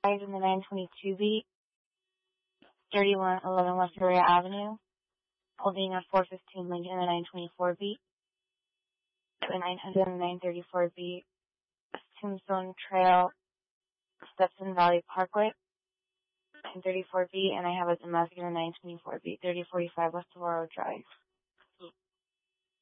in the 922 beat, 3111 West Peoria Avenue, holding at 415 Lincoln in the 924 beat, the 900 and the 934 beat, Tombstone Trail, Stepson Valley Parkway, 934 beat, and I have a domestic in the 924 beat, 3045 West Aurora Drive.